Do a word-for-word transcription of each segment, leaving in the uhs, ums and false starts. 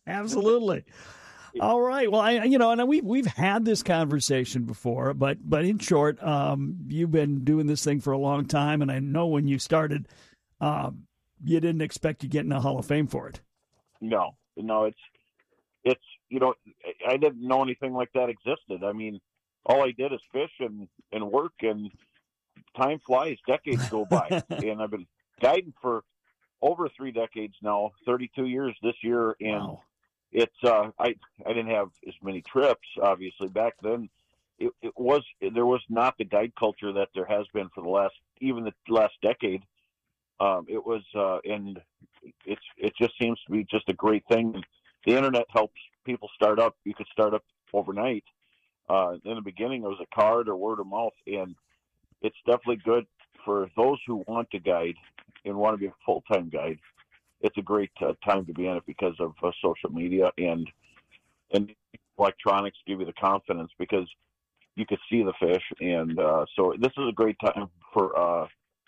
Absolutely. All right. Well, I, you know, and we we've had this conversation before, but but in short, um, you've been doing this thing for a long time, and I know when you started, um, you didn't expect to get in the Hall of Fame for it. No, no, it's it's you know, I didn't know anything like that existed. I mean, all I did is fish and and work, and time flies. Decades go by, and I've been guiding for over three decades now, thirty-two years this year, and Wow. it's uh, I I didn't have as many trips, obviously back then. It, it was there was not the guide culture that there has been for the last even the last decade. Um, it was uh, and it's it just seems to be just a great thing. The internet helps people start up. You could start up overnight. Uh, in the beginning, it was a card or word of mouth, and it's definitely good for those who want to guide and want to be a full-time guide. It's a great uh, time to be in it because of uh, social media and and electronics give you the confidence because you could see the fish, and uh, so this is a great time for uh,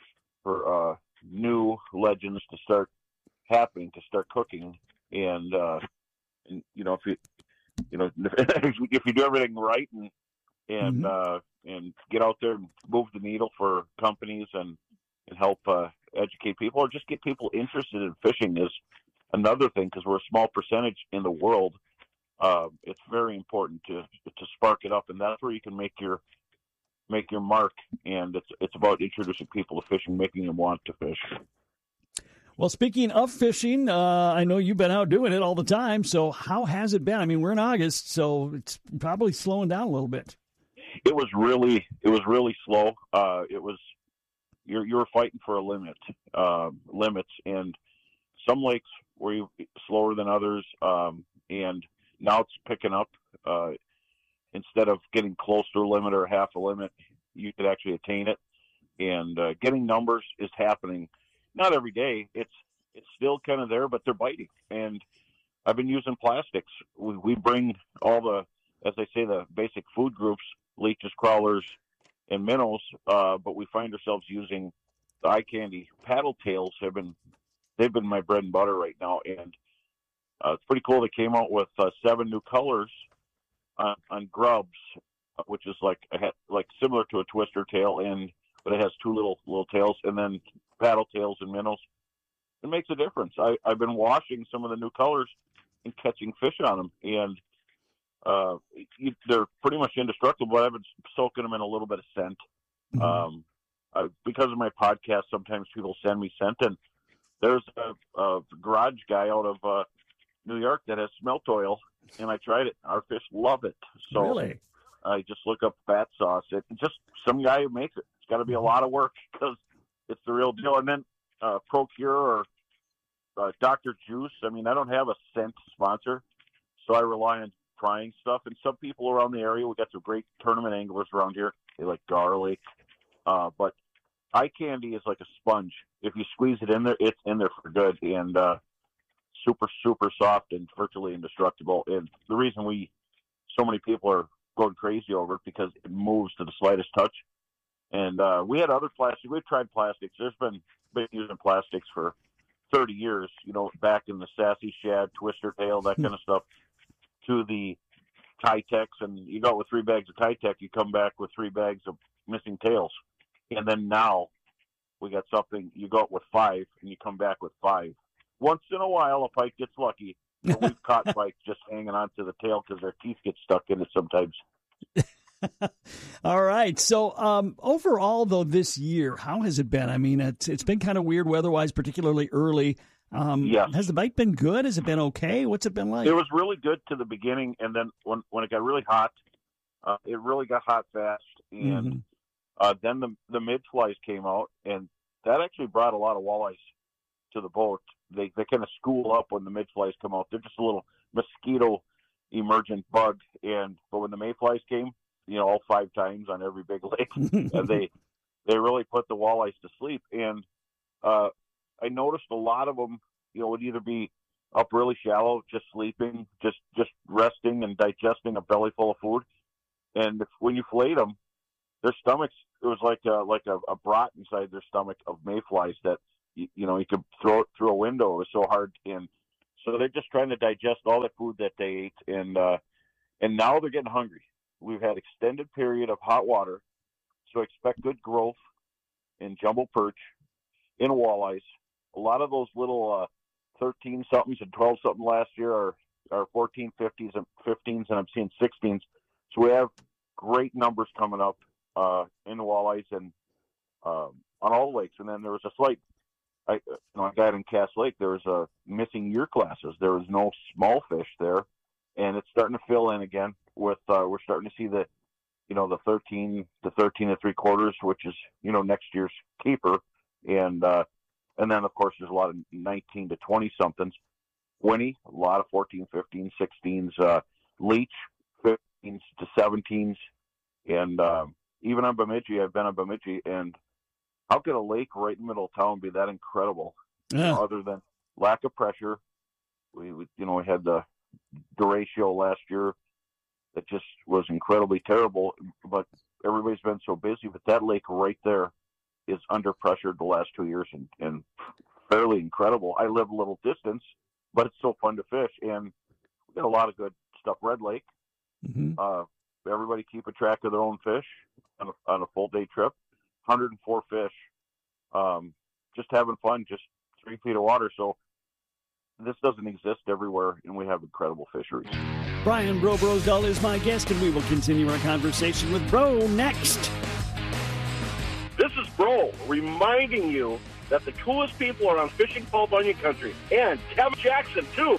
for uh, new legends to start happening, to start cooking, and, uh, and you know if you you know if you do everything right and and Mhm. uh, and get out there and move the needle for companies and and help uh, educate people or just get people interested in fishing is another thing because we're a small percentage in the world. Uh, it's very important to to spark it up, and that's where you can make your make your mark. And it's it's about introducing people to fishing, making them want to fish. Well, speaking of fishing, uh, I know you've been out doing it all the time. So how has it been? I mean, we're in August, so it's probably slowing down a little bit. It was really it was really slow. Uh, it was you're you're fighting for a limit uh, limits, and some lakes were slower than others, um, and now it's picking up. Uh, instead of getting close to a limit or half a limit, you could actually attain it. And uh, getting numbers is happening. Not every day. It's it's still kind of there, but they're biting. And I've been using plastics. We, we bring all the, as I say, the basic food groups, leeches, crawlers, and minnows, uh, but we find ourselves using the eye candy paddle tails. Have been they've been my bread and butter right now, and uh, it's pretty cool. They came out with uh, seven new colors on, on grubs, which is like a, like similar to a twister tail, and but it has two little little tails, and then paddle tails and minnows. It makes a difference. I, I've been washing some of the new colors and catching fish on them, and uh, you, they're pretty much indestructible. I've been soaking them in a little bit of scent. Mhm. Um, I, because of my podcast, sometimes people send me scent, and there's a, a garage guy out of uh, New York that has smelt oil, and I tried it. Our fish love it. So Really? I just look up fat sauce. It just some guy who makes it. It's got to be a lot of work because it's the real deal. And then uh, Procure or uh, Doctor Juice. I mean, I don't have a scent sponsor, so I rely on trying stuff. And some people around the area, we got some great tournament anglers around here. They like garlic, uh, but eye candy is like a sponge. If you squeeze it in there, it's in there for good, and uh, super, super soft and virtually indestructible. And the reason we, so many people are going crazy over it because it moves to the slightest touch. And uh, we had other plastics. We've tried plastics. There's been been using plastics for thirty years. You know, back in the Sassy Shad, Twister Tail, that kind of stuff, to the Tytex. And you go out with three bags of Tytex, you come back with three bags of missing tails. And then now we got something. You go out with five, and you come back with five. Once in a while, a pike gets lucky. But we've caught pikes just hanging on to the tail because their teeth get stuck in it sometimes. All right. So um, overall, though, this year, how has it been? I mean, it's, it's been kind of weird weather-wise, particularly early. Um, Yes. Has the bite been good? Has it been okay? What's it been like? It was really good to the beginning, and then when, when it got really hot, uh, it really got hot fast. And Mhm. uh, then the, the mid-flies came out, and that actually brought a lot of walleyes to the boat. They they kind of school up when the mid-flies come out. They're just a little mosquito emergent bug. And but when the mayflies came, you know, all five times on every big lake, and they they really put the walleyes to sleep. And uh, I noticed a lot of them, you know, would either be up really shallow, just sleeping, just just resting and digesting a belly full of food. And if, when you filleted them, their stomachs, it was like a, like a, a brat inside their stomach of mayflies that you, you know you could throw it through a window. It was so hard and So they're just trying to digest all the food that they ate, and uh, and now they're getting hungry. We've had extended period of hot water, so expect good growth in jumbo perch, in walleyes. A lot of those little uh, thirteen somethings and twelve something last year are are fourteen fifties and fifteens, and I'm seeing sixteens. So we have great numbers coming up uh, in the walleyes and um, on all the lakes. And then there was a slight, I, you know, I got in Cass Lake. There was a missing year classes. There was no small fish there, and it's starting to fill in again. With uh, we're starting to see the, you know, the thirteen, the thirteen and three quarters, which is you know next year's keeper, and uh, and then of course there's a lot of nineteen to twenty somethings. Winnie, a lot of fourteen, fifteen, sixteens. Uh, Leech, fifteens to seventeens, and um, even on Bemidji, I've been on Bemidji, and how could a lake right in the middle of town be that incredible? Yeah. You know, other than lack of pressure, we, we you know we had the derecho last year that just was incredibly terrible. But everybody's been so busy. But that lake right there is under pressure the last two years, and, and fairly incredible. I live a little distance, but it's so fun to fish, and we got a lot of good stuff. Red Lake. Mm-hmm. Uh, everybody keep a track of their own fish on a, on a full day trip. one hundred four fish, um, just having fun, just three feet of water. So this doesn't exist everywhere, and we have incredible fisheries. Brian Bro Brosdahl is my guest, and we will continue our conversation with Bro next. This is Bro reminding you that the coolest people are on Fishing Paul Bunyan Country, and Kevin Jackson, too.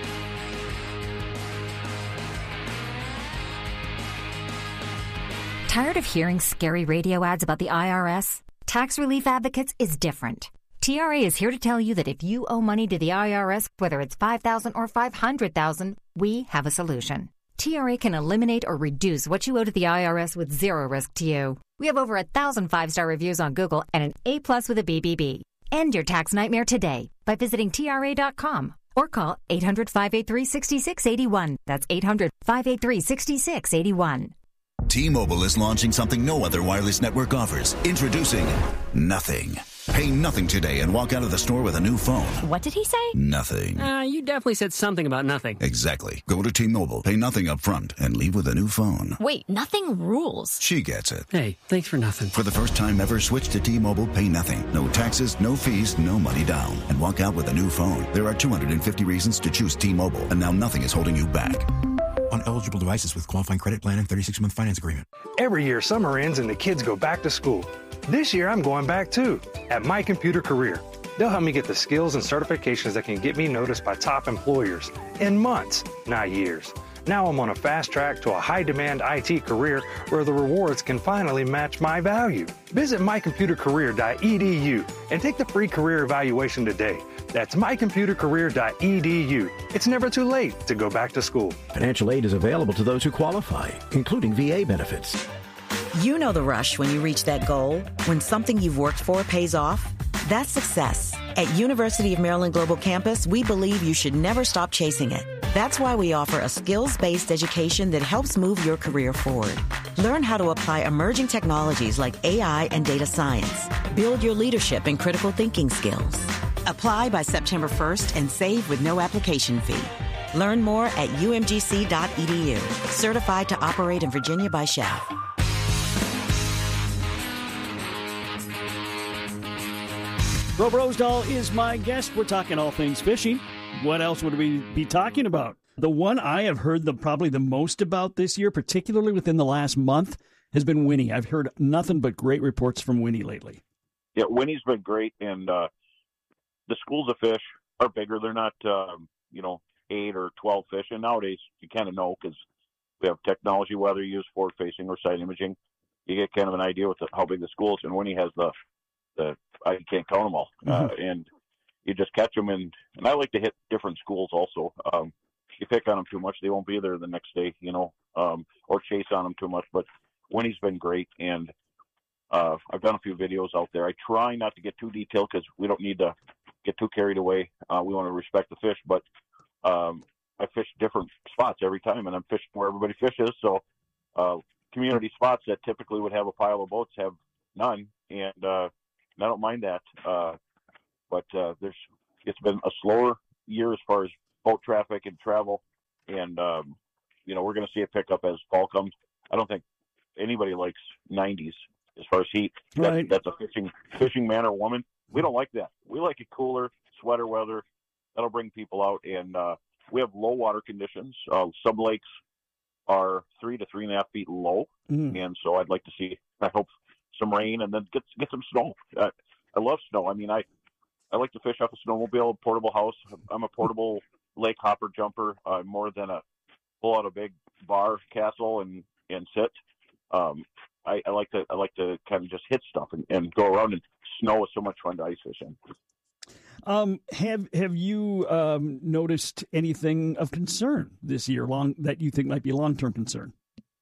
Tired of hearing scary radio ads about the I R S? Tax Relief Advocates is different. T R A is here to tell you that if you owe money to the I R S, whether it's five thousand dollars or five hundred thousand dollars, we have a solution. T R A can eliminate or reduce what you owe to the I R S with zero risk to you. We have over a thousand five-star reviews on Google and an A plus with a B B B. End your tax nightmare today by visiting T R A dot com or call eight hundred, five eight three, six six eight one. That's eight hundred, five eight three, six six eight one. T-Mobile is launching something no other wireless network offers. Introducing Nothing. Pay nothing today and walk out of the store with a new phone. What did he say? Nothing. Uh, you definitely said something about nothing. Exactly. Go to T-Mobile, pay nothing up front, and leave with a new phone. Wait, nothing rules. She gets it. Hey, thanks for nothing. For the first time ever, switch to T-Mobile, pay nothing. No taxes, no fees, no money down. And walk out with a new phone. There are two hundred fifty reasons to choose T-Mobile, and now nothing is holding you back. On eligible devices with qualifying credit plan and thirty-six month finance agreement. Every year, summer ends and the kids go back to school. This year, I'm going back too, at My Computer Career. They'll help me get the skills and certifications that can get me noticed by top employers in months, not years. Now I'm on a fast track to a high-demand I T career where the rewards can finally match my value. Visit my computer career dot e d u and take the free career evaluation today. That's my computer career dot e d u. It's never too late to go back to school. Financial aid is available to those who qualify, including V A benefits. You know the rush when you reach that goal, when something you've worked for pays off. That's success. At University of Maryland Global Campus, we believe you should never stop chasing it. That's why we offer a skills-based education that helps move your career forward. Learn how to apply emerging technologies like A I and data science. Build your leadership and critical thinking skills. Apply by September first and save with no application fee. Learn more at u m g c dot e d u. Certified to operate in Virginia by S H A F. Bro Brosdahl is my guest. We're talking all things fishing. What else would we be talking about? The one I have heard the probably the most about this year, particularly within the last month, has been Winnie. I've heard nothing but great reports from Winnie lately. Yeah, Winnie's been great, and uh, the schools of fish are bigger. They're not, um, you know, eight or twelve fish. And nowadays, you kind of know because we have technology, whether you use forward-facing or side imaging. You get kind of an idea with the, how big the school is. And Winnie has the, the I can't count them all. Mm-hmm. Uh, and you just catch them. And, and I like to hit different schools also. Um, if you pick on them too much, they won't be there the next day, you know, um, or chase on them too much. But Winnie's been great. And uh, I've done a few videos out there. I try not to get too detailed because we don't need to get too carried away. Uh, we want to respect the fish. But um, I fish different spots every time, and I'm fishing where everybody fishes. So uh, community spots that typically would have a pile of boats have none. And, uh, and I don't mind that. Uh, but uh, there's it's been a slower year as far as boat traffic and travel, and um, you know we're going to see a pickup as fall comes. I don't think anybody likes nineties as far as heat. That, right. That's a fishing fishing man or woman. We don't like that. We like it cooler, sweater weather. That'll bring people out, and uh, we have low water conditions. Uh, some lakes are three to three and a half feet low, mm. and so I'd like to see, I hope, some rain and then get get some snow. Uh, I love snow. I mean, I I like to fish off a snowmobile, portable house. I'm a portable lake hopper jumper uh, more than a pull out a big bar castle and and sit. Um, I, I like to I like to kind of just hit stuff and, and go around. And snow is so much fun to ice fish in. Um, have have you um, noticed anything of concern this year, long that you think might be a long term concern?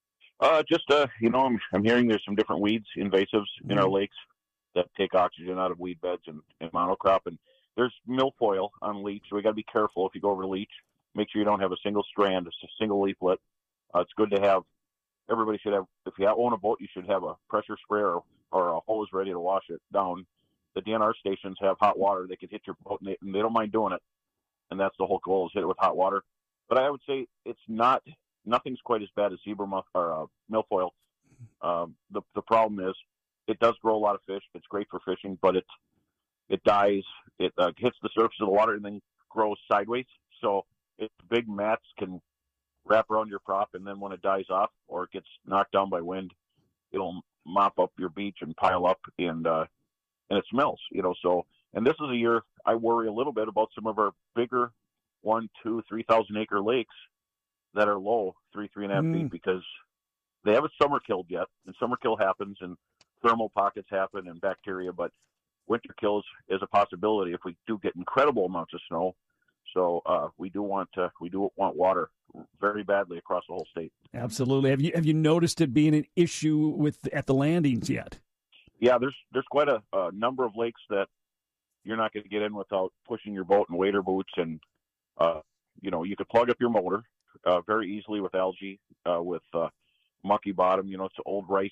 Uh, just uh, you know, I'm I'm hearing there's some different weeds, invasives in mm-hmm. our lakes that take oxygen out of weed beds and, and monocrop, and there's milfoil on leech, so we got to be careful if you go over leech. Make sure you don't have a single strand, a single leaflet. Uh, it's good to have. Everybody should have. If you own a boat, you should have a pressure sprayer or, or a hose ready to wash it down. The D N R stations have hot water. They can hit your boat, and they, and they don't mind doing it. And that's the whole goal, is hit it with hot water. But I would say it's not, nothing's quite as bad as zebra muff or uh, milfoil. Um, the the problem is it does grow a lot of fish. It's great for fishing, but it it dies. It uh, hits the surface of the water and then grows sideways. So its big mats can wrap around your prop, and then when it dies off or it gets knocked down by wind, it'll mop up your beach and pile up, and uh, and it smells, you know. So, and this is a year I worry a little bit about some of our bigger one, two, three thousand acre lakes that are low, three, three and a half mm. feet, because they haven't summer killed yet, and summer kill happens, and thermal pockets happen, and bacteria. But winter kills is a possibility if we do get incredible amounts of snow. So uh, we do want to, we do want water very badly across the whole state. Absolutely. Have you have you noticed it being an issue with at the landings yet? Yeah, there's there's quite a, a number of lakes that you're not going to get in without pushing your boat in wader boots, and uh, you know you could plug up your motor uh, very easily with algae, uh, with uh, mucky bottom. You know, it's old rice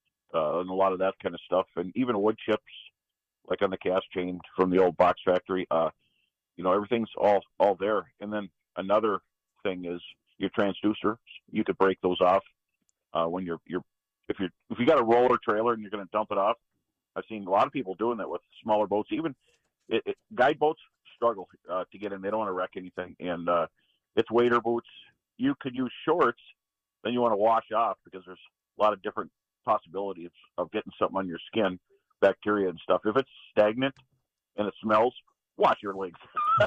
uh, and a lot of that kind of stuff, and even wood chips like on the cast chain from the old box factory. Uh, you know, everything's all all there. And then another thing is your transducer. You could break those off uh, when you're you're if you if you got a roller trailer and you're going to dump it off. I've seen a lot of people doing that with smaller boats. Even it, it, guide boats struggle uh, to get in. They don't want to wreck anything, and uh, it's wader boots. You could use shorts. Then you want to wash off because there's a lot of different possibilities of getting something on your skin, bacteria and stuff. If it's stagnant and it smells, wash your legs.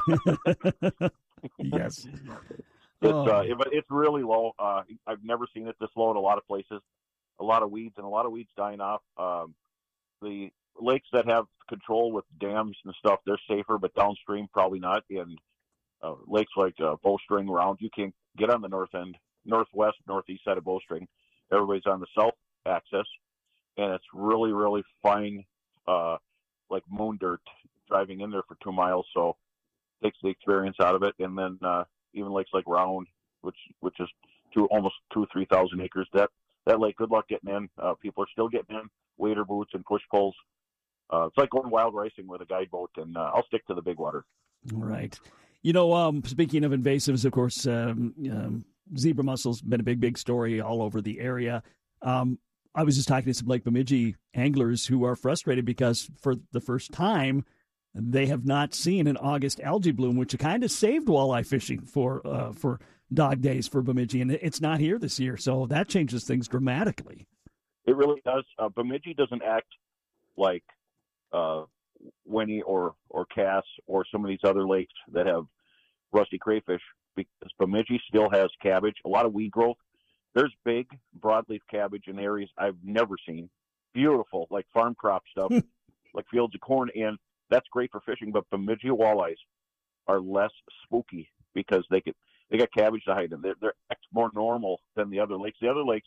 Yes. It's oh. uh, it, it's really low. Uh, I've never seen it this low in a lot of places. A lot of weeds and a lot of weeds dying off. Um, the lakes that have control with dams and stuff, they're safer, but downstream probably not. And uh, lakes like uh, Bowstring Round, you can't get on the north end, northwest, northeast side of Bowstring. Everybody's on the south axis, and it's really, really fine, uh, like moon dirt driving in there for two miles. So it takes the experience out of it. And then uh, even lakes like Round, which which is two almost two three thousand acres. That that lake, good luck getting in. Uh, people are still getting in, wader boots and push poles. Uh, it's like going wild racing with a guide boat, and uh, I'll stick to the big water. Right. You know, um, speaking of invasives, of course, um, um, zebra mussel's been a big, big story all over the area. Um, I was just talking to some Lake Bemidji anglers who are frustrated because for the first time, they have not seen an August algae bloom, which kind of saved walleye fishing for uh, for dog days for Bemidji, and it's not here this year, so that changes things dramatically. It really does. Uh, Bemidji doesn't act like uh, Winnie or, or Cass or some of these other lakes that have rusty crayfish, because Bemidji still has cabbage, a lot of weed growth. There's big broadleaf cabbage in areas I've never seen. Beautiful, like farm crop stuff, like fields of corn, and that's great for fishing. But Bemidji walleyes are less spooky because they get they got cabbage to hide in. They're, they're more normal than the other lakes. The other lakes,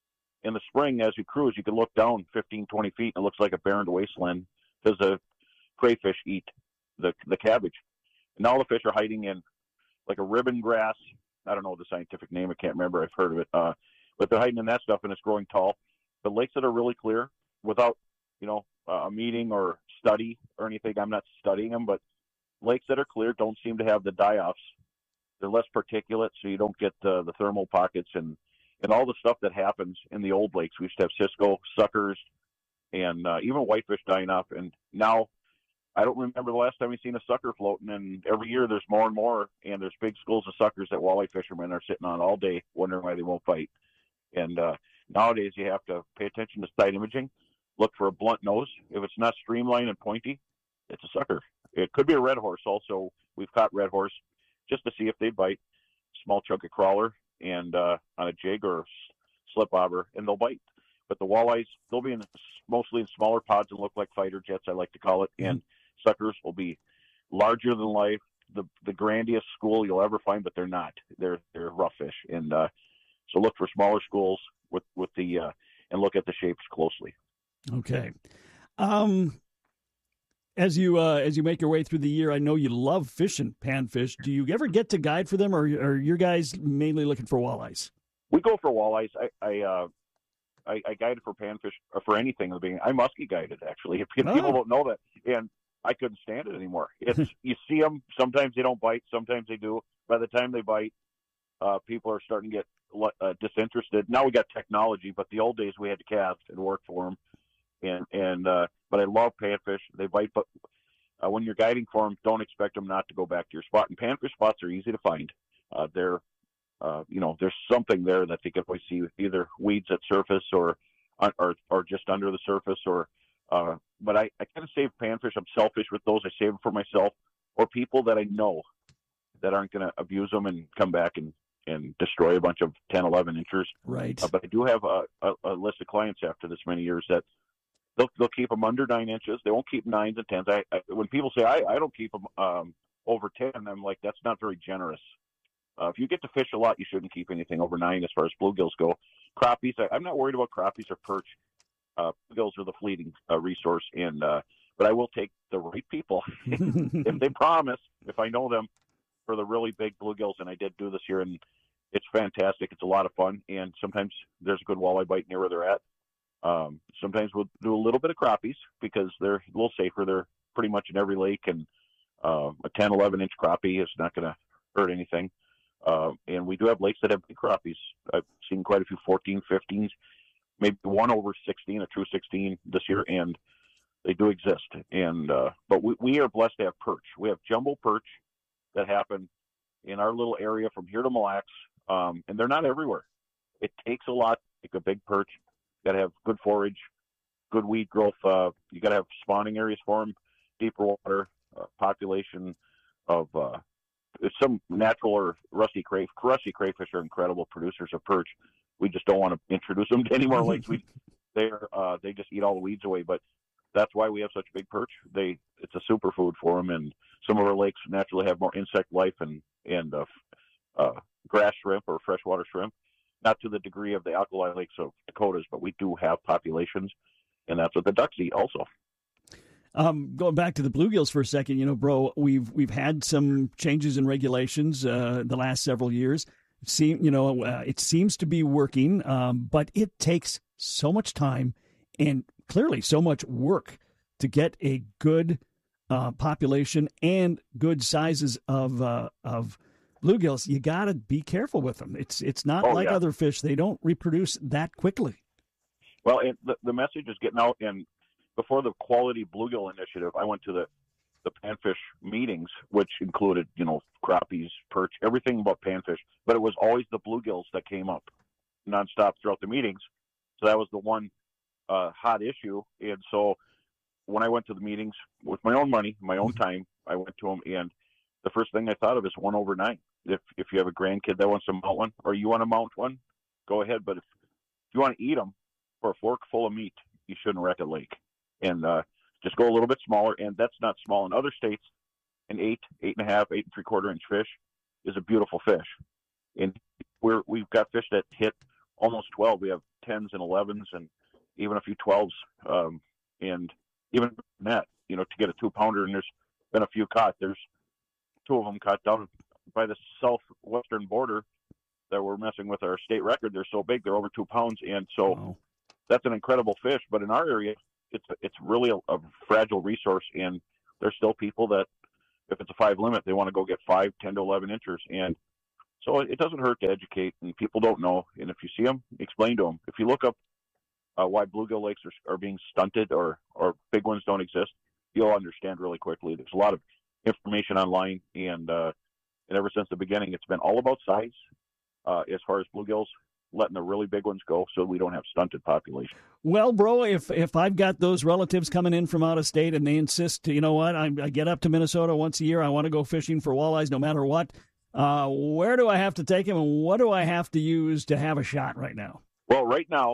in the spring, as you cruise, you can look down fifteen, twenty feet, and it looks like a barren wasteland because the crayfish eat the the cabbage. And now the fish are hiding in like a ribbon grass. I don't know the scientific name. I can't remember. I've heard of it. Uh, but they're hiding in that stuff, and it's growing tall. The lakes that are really clear, without, you know, uh, a meeting or study or anything, I'm not studying them, but lakes that are clear don't seem to have the die-offs they're less particulate, so you don't get uh, the thermal pockets and, and all the stuff that happens in the old lakes. We used to have Cisco, suckers, and uh, even whitefish dying off. And now I don't remember the last time we've seen a sucker floating, and every year there's more and more, and there's big schools of suckers that walleye fishermen are sitting on all day wondering why they won't bite. And uh, nowadays you have to pay attention to side imaging, look for a blunt nose. If it's not streamlined and pointy, it's a sucker. It could be a red horse also. We've caught red horse just to see if they bite, small chunk of crawler and uh, on a jig or slip bobber, and they'll bite. But the walleyes, they'll be in, mostly in smaller pods and look like fighter jets, I like to call it, and suckers will be larger than life, the the grandiest school you'll ever find, but they're not. They're they're rough fish, and uh, so look for smaller schools with with the uh, and look at the shapes closely. Okay. Um, as you uh, as you make your way through the year, I know you love fishing panfish. Do you ever get to guide for them, or are your guys mainly looking for walleyes? We go for walleyes. I I, uh, I, I guided for panfish or for anything. I muskie guided actually. If people Oh. don't know that, and I couldn't stand it anymore. It's you see them. Sometimes they don't bite. Sometimes they do. By the time they bite, uh, people are starting to get uh, disinterested. Now we got technology, but the old days we had to cast and work for them. And and uh, but I love panfish. They bite, but uh, when you're guiding for them, don't expect them not to go back to your spot. And panfish spots are easy to find. Uh, they're uh, you know there's something there that they can always see, either weeds at surface or or or just under the surface or. Uh, but I, I kind of save panfish. I'm selfish with those. I save them for myself or people that I know that aren't going to abuse them and come back and, and destroy a bunch of ten, eleven inchers. Right. Uh, but I do have a, a, a list of clients after this many years that they'll, they'll keep them under nine inches. They won't keep nines and tens. I, I, when people say I, I don't keep them um, over ten, I'm like, that's not very generous. Uh, if you get to fish a lot, you shouldn't keep anything over nine as far as bluegills go. Crappies, I, I'm not worried about crappies or perch. Uh, bluegills are the fleeting uh, resource, and uh, but I will take the right people if they promise, if I know them, for the really big bluegills, and I did do this year, and it's fantastic. It's a lot of fun, and sometimes there's a good walleye bite near where they're at. Um, sometimes we'll do a little bit of crappies because they're a little safer. They're pretty much in every lake, and uh, a ten, eleven inch crappie is not going to hurt anything. Uh, and we do have lakes that have big crappies. I've seen quite a few fourteen, fifteens. Maybe one over sixteen, a true sixteen this year, and they do exist. And uh, but we, we are blessed to have perch. We have jumbo perch that happen in our little area from here to Mille Lacs, um, and they're not everywhere. It takes a lot to make a big perch. You got to have good forage, good weed growth. Uh, you got to have spawning areas for them, deeper water, uh, population of uh, some natural or rusty crayfish. Rusty crayfish are incredible producers of perch. We just don't want to introduce them to any more lakes. We, they're, uh, they just eat all the weeds away. But that's why we have such big perch. They, it's a superfood for them. And some of our lakes naturally have more insect life and and uh, uh, grass shrimp or freshwater shrimp. Not to the degree of the alkali lakes of Dakotas, but we do have populations, and that's what the ducks eat also. Um, going back to the bluegills for a second, you know, bro, we've we've had some changes in regulations uh, the last several years. Seem, you know, uh, it seems to be working, um, but it takes so much time and clearly so much work to get a good uh, population and good sizes of uh, of bluegills. You got to be careful with them. It's it's not oh, like yeah. other fish; they don't reproduce that quickly. Well, and the the message is getting out. And before the Quality Bluegill Initiative, I went to the the panfish meetings, which included, you know, crappies, perch, everything about panfish, but it was always the bluegills that came up nonstop throughout the meetings. So that was the one uh, hot issue. And so when I went to the meetings with my own money, my own time, I went to them, and the first thing I thought of is one over nine. If if you have a grandkid that wants to mount one, or you want to mount one, go ahead. But if, if you want to eat them for a fork full of meat, you shouldn't wreck a lake. And uh, just go a little bit smaller, and that's not small. In other states, an eight, eight and a half, eight and three quarter inch fish is a beautiful fish. And we're, we've got fish that hit almost twelve. We have tens and elevens and even a few twelves. Um, and even that, you know, to get a two pounder, and there's been a few caught. There's two of them caught down by the southwestern border that we're messing with our state record. They're so big, they're over two pounds. And so Wow. That's an incredible fish. But in our area, it's it's really a, a fragile resource, and there's still people that, if it's a five limit, they want to go get five, ten to eleven inchers, and So it doesn't hurt to educate, and people don't know. And if you see them, explain to them. If you look up uh, why bluegill lakes are, are being stunted or, or big ones don't exist, you'll understand really quickly. There's a lot of information online, and uh, and ever since the beginning, it's been all about size uh, as far as bluegills, letting the really big ones go so we don't have stunted population. Well, bro, if if I've got those relatives coming in from out of state and they insist, you know what, I, I get up to Minnesota once a year, I want to go fishing for walleyes no matter what, uh, where do I have to take them, and what do I have to use to have a shot right now? Well, right now,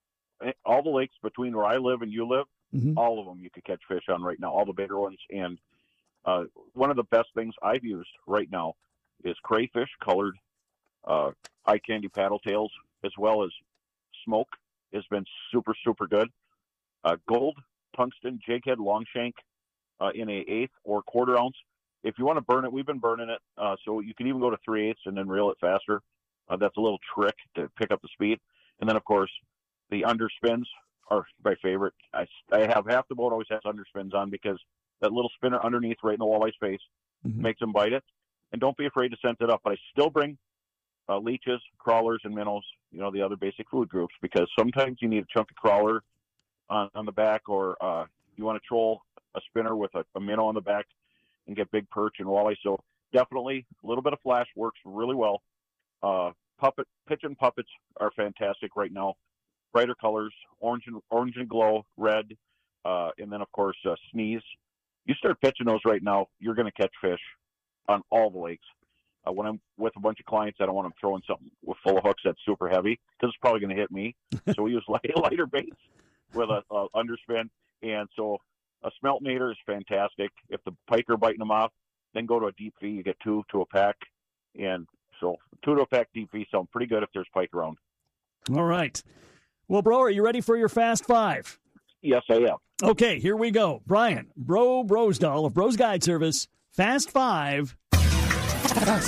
all the lakes between where I live and you live, mm-hmm. all of them you could catch fish on right now, all the bigger ones. And uh, one of the best things I've used right now is crayfish colored uh, eye candy paddle tails, as well as smoke has been super, super good. Uh, gold tungsten jighead longshank uh, in a eighth or quarter ounce. If you want to burn it, we've been burning it. Uh, so you can even go to three eighths and then reel it faster. Uh, that's a little trick to pick up the speed. And then, of course, the underspins are my favorite. I, I have half the boat always has underspins on because that little spinner underneath right in the walleye's face mm-hmm. makes them bite it. And don't be afraid to scent it up. But I still bring uh, leeches, crawlers, and minnows, you know, the other basic food groups, because sometimes you need a chunk of crawler on, on the back, or uh, you want to troll a spinner with a, a minnow on the back and get big perch and walleye. So definitely a little bit of flash works really well. Uh, puppet, pitch and puppets are fantastic right now. Brighter colors, orange and orange and glow, red, uh, and then of course uh, sneeze. You start pitching those right now, you're going to catch fish on all the lakes. Uh, when I'm with a bunch of clients, I don't want them throwing something with full of hooks that's super heavy because it's probably going to hit me. So we use light, lighter baits with a, a underspin, and so a smelt nader is fantastic. If the pike are biting them off, then go to a deep V. You get two to a pack, and so two to a pack deep V sound pretty good if there's pike around. All right. Well, bro, are you ready for your Fast Five? Yes, I am. Okay, here we go. Brian, Bro Brosdahl of Bros Guide Service, Fast Five. Fast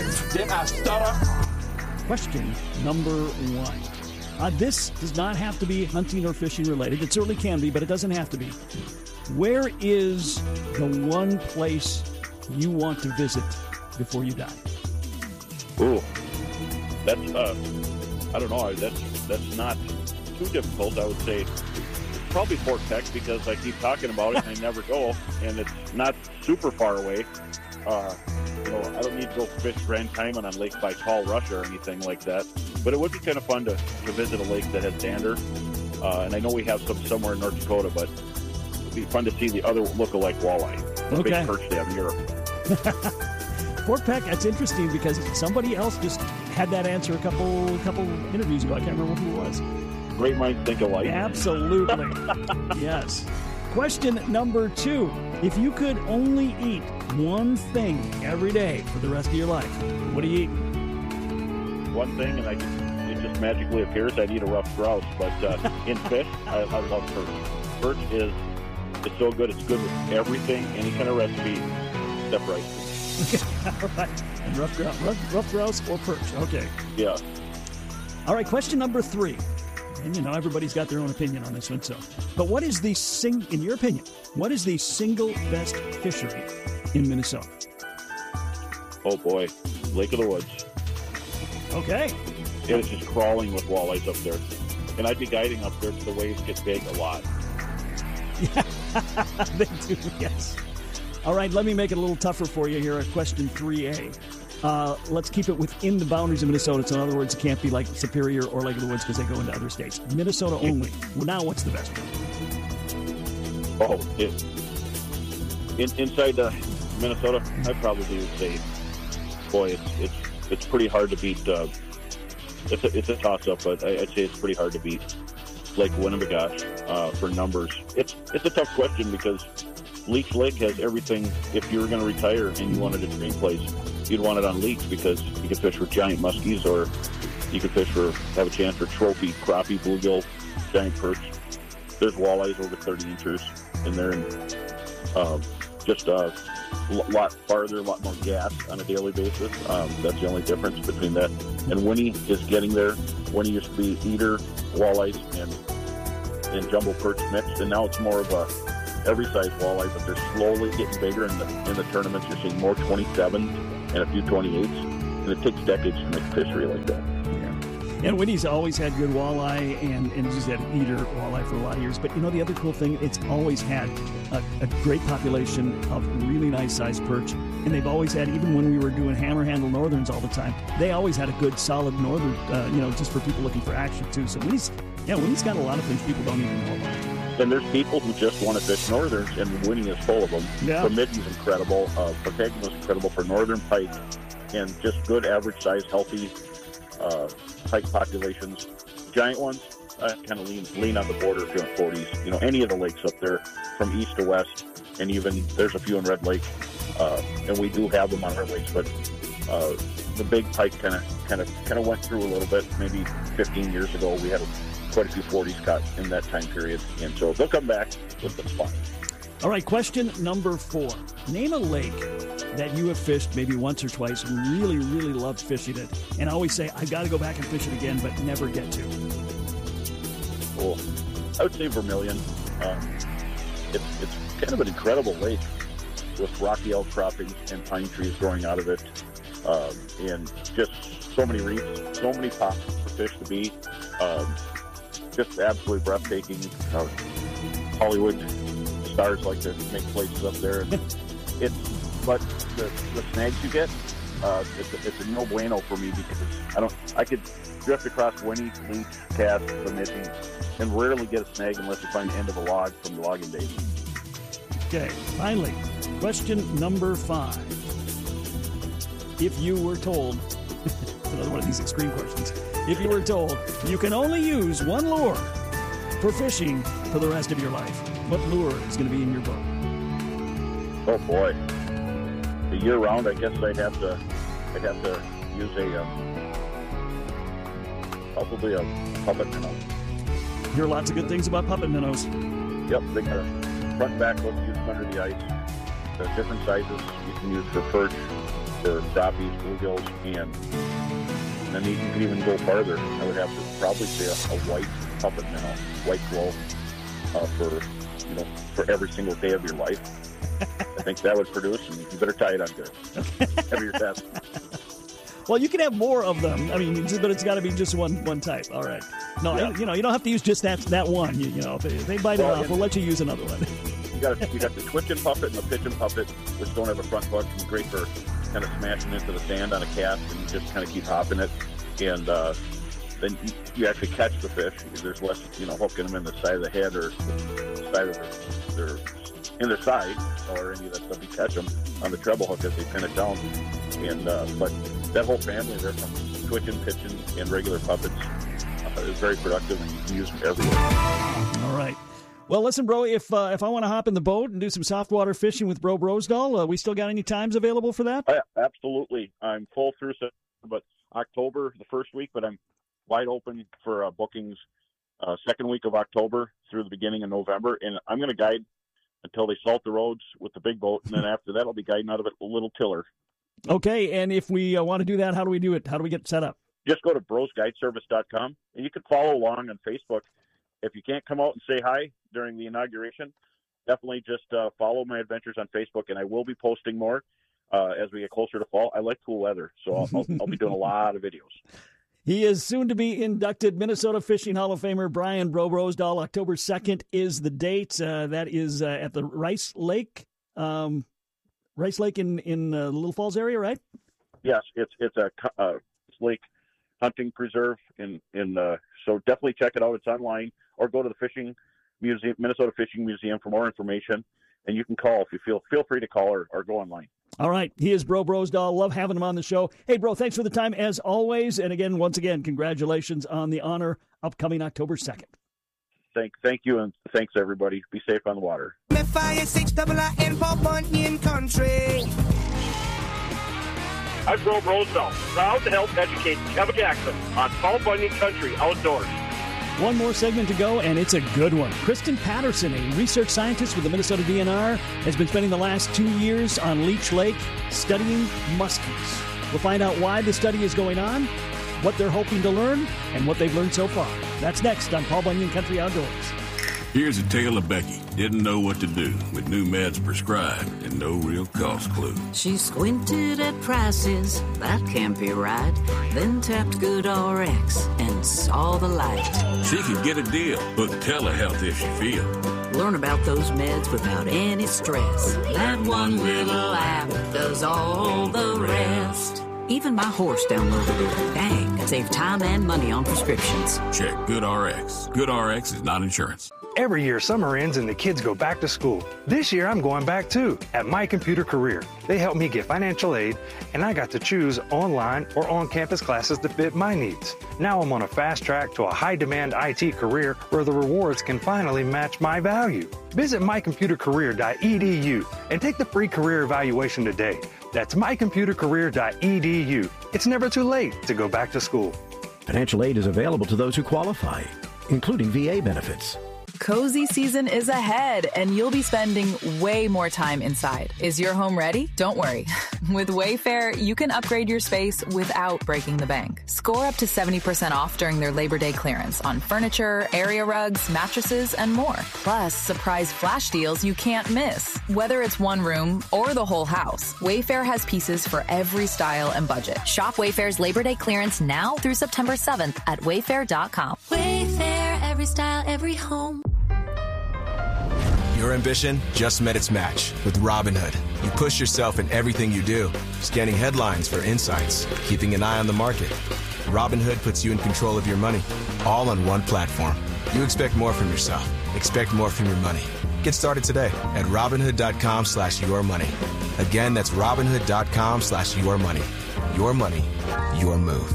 Five. Question number one. Uh, this does not have to be hunting or fishing related. It certainly can be, but it doesn't have to be. Where is the one place you want to visit before you die? Ooh, that's, uh, I don't know, that's, that's not too difficult. I would say it's probably Fort Peck, because I keep talking about it and I never go, and it's not super far away. Uh, you know, I don't need to go fish Grand Cayman on Lake Baikal, Russia, or anything like that. But it would be kind of fun to, to visit a lake that has dander. Uh, and I know we have some somewhere in North Dakota, but it'd be fun to see the other look-alike walleye. The okay. big perch they have in Europe. Fort Peck, that's interesting because somebody else just had that answer a couple couple interviews ago. I can't remember who it was. Great minds think alike. Absolutely. Yes. Question number two. If you could only eat one thing every day for the rest of your life, what do you eat? One thing, and I just, it just magically appears, I'd eat a rough grouse. But uh, in fish, I, I love perch. Perch is it's so good. It's good with everything, any kind of recipe, except rice. All right. And rough grouse, rough, rough grouse or perch. Okay. Yeah. All right. Question number three. And, you know, everybody's got their own opinion on this one. So, but what is the sing? In your opinion, what is the single best fishery in Minnesota? Oh boy, Lake of the Woods. Okay. It is just crawling with walleyes up there, and I'd be guiding up there. But the waves get big a lot. Yeah, they do. Yes. All right. Let me make it a little tougher for you here at question three A. Uh, let's keep it within the boundaries of Minnesota. So in other words, it can't be like Superior or Lake of the Woods because they go into other states. Minnesota only. Well, now what's the best one? Oh, it, in, inside uh, Minnesota, I probably would say, boy, it's it's it's pretty hard to beat. Uh, it's a, it's a toss-up, but I, I'd say it's pretty hard to beat Lake Winnebagosh uh, for numbers. It's it's a tough question because Leech Lake has everything. If you were going to retire and you wanted a dream place, you'd want it on Leech because you could fish for giant muskies, or you could fish for, have a chance for trophy crappie, bluegill, giant perch. There's walleyes over thirty inches in there, and um, just a lot farther, a lot more gas on a daily basis. Um, that's the only difference between that. And Winnie is getting there. Winnie used to be eater, walleyes, and, and jumbo perch mixed, and now it's more of a every size walleye, but they're slowly getting bigger in the in the tournaments. You're seeing more twenty-sevens and a few twenty-eights. And it takes decades to make a fishery like that. Yeah. And Winnie's always had good walleye, and, and she's had eater walleye for a lot of years. But, you know, the other cool thing, it's always had a, a great population of really nice-sized perch. And they've always had, even when we were doing hammer handle northerns all the time, they always had a good, solid northern, uh, you know, just for people looking for action, too. So Winnie's, yeah, Winnie's got a lot of things people don't even know about. And there's people who just want to fish northerns, and Winnie is full of them. Yeah. Bemidji's incredible. Uh, Protagonist is incredible for northern pike, and just good average-sized, healthy uh, pike populations. Giant ones, I kind of lean lean on the border if you're in forties. You know, any of the lakes up there from east to west, and even there's a few in Red Lake, uh, and we do have them on our lakes. But uh, the big pike kind of kind of kind of went through a little bit. Maybe fifteen years ago, we had a, quite a few forties caught in that time period, and so they'll come back with the spot. All right, question number four. Name a lake that you have fished maybe once or twice and really, really loved fishing it, and always say, I've got to go back and fish it again, but never get to. Well, I would say Vermilion. Um, it's, it's kind of an incredible lake with rocky outcroppings and pine trees growing out of it, um, and just so many reefs, so many pops for fish to be. Um, just absolutely breathtaking. Uh, Hollywood stars like to make places up there. It's but the, the snags you get, uh, it's, a, it's a no bueno for me because I don't. I could drift across Winnie, Leech, Cass, Bemidji, and rarely get a snag unless you find the end of a log from the logging days. Okay, finally, question number five. If you were told, it's another one of these extreme questions. If you were told you can only use one lure for fishing for the rest of your life, what lure is going to be in your boat? Oh boy, the year round, I guess I'd have to, I'd have to use a um, probably a puppet minnow. Hear lots of good things about puppet minnows. Yep, they got a front and back hook used under the ice. The different sizes you can use for perch, for crappies, bluegills, and then you can even go farther. I would have to probably say a, a white puppet minnow, white glow, uh, for you know for every single day of your life. I think that would produce, and you better tie it on good. Have your test. Well, you can have more of them. I mean, but it's got to be just one one type. All right. No, yeah. you know, you don't have to use just that that one. You, you know, if they, if they bite well, it off, we'll let you use another one. You got you got the twitching puppet and the pitching puppet, which don't have a front hook. It's great for kind of smashing into the sand on a cast, and you just kind of keep hopping it, and uh, then you, you actually catch the fish. There's less, you know, hooking them in the side of the head or the side of their, their in their side or any of that stuff. You catch them on the treble hook as they pin it down, and uh, but that whole family there from twitching, pitching, and regular puppets uh, is very productive, and you can use them everywhere. All right. Well, listen, bro, if uh, if I want to hop in the boat and do some softwater fishing with Bro Brosdahl, uh, we still got any times available for that? Uh, absolutely. I'm full through, but October, the first week, but I'm wide open for uh, bookings uh, second week of October through the beginning of November, and I'm going to guide until they salt the roads with the big boat, and then after that, I'll be guiding out of it a little tiller. Okay, and if we uh, want to do that, how do we do it? How do we get set up? Just go to bros guide service dot com, and you can follow along on Facebook. If you can't come out and say hi during the inauguration, definitely just uh, follow my adventures on Facebook, and I will be posting more uh, as we get closer to fall. I like cool weather, so I'll, I'll, I'll be doing a lot of videos. He is soon to be inducted Minnesota Fishing Hall of Famer Brian Bro Brosdahl. October second is the date. Uh, that is uh, at the Rice Lake, um, Rice Lake in in uh, Little Falls area, right? Yes, it's it's a uh, lake hunting preserve, in in uh, so definitely check it out. It's online, or go to the fishing museum, Minnesota Fishing Museum, for more information. And you can call if you feel feel free to call or, or go online. All right. He is Bro Brosdahl. Love having him on the show. Hey, bro, thanks for the time as always. And again, once again, congratulations on the honor upcoming October second. Thank, thank you, and thanks, everybody. Be safe on the water. I'm Bro Brosdahl, proud to help educate Kevin Jackson on Paul Bunyan Country Outdoors. One more segment to go, and it's a good one. Kristen Patterson, a research scientist with the Minnesota D N R, has been spending the last two years on Leech Lake studying muskies. We'll find out why the study is going on, what they're hoping to learn, and what they've learned so far. That's next on Paul Bunyan Country Outdoors. Here's a tale of Becky. didn't know what to do with new meds prescribed and no real cost clue. She squinted at prices, that can't be right. Then tapped GoodRx and saw the light. She could get a deal, book telehealth if she feels. Learn about those meds without any stress. That one little app does all the rest. Even my horse downloaded it. Dang, save time and money on prescriptions. Check GoodRx. GoodRx is not insurance. Every year, summer ends and the kids go back to school. This year, I'm going back too, at My Computer Career. They helped me get financial aid, and I got to choose online or on-campus classes to fit my needs. Now I'm on a fast track to a high-demand I T career where the rewards can finally match my value. Visit my computer career dot e d u and take the free career evaluation today. That's my computer career dot e d u. It's never too late to go back to school. Financial aid is available to those who qualify, including V A benefits. Cozy season is ahead, and you'll be spending way more time inside. Is your home ready? Don't worry. With Wayfair, you can upgrade your space without breaking the bank. Score up to seventy percent off during their Labor Day clearance on furniture, area rugs, mattresses, and more. Plus, surprise flash deals you can't miss. Whether it's one room or the whole house, Wayfair has pieces for every style and budget. Shop Wayfair's Labor Day clearance now through September seventh at wayfair dot com. Wayfair, every style, every home. Your ambition just met its match with Robinhood. You push yourself in everything you do, scanning headlines for insights, keeping an eye on the market. Robinhood puts you in control of your money, all on one platform. You expect more from yourself. Expect more from your money. Get started today at Robinhood dot com slash your money. Again, that's Robinhood dot com slash your money. Your money, your move.